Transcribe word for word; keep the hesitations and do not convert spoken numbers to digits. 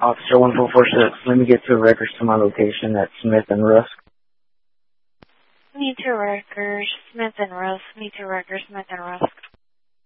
Officer one four four six, let me get two records to my location at Smith and Rusk. Need two records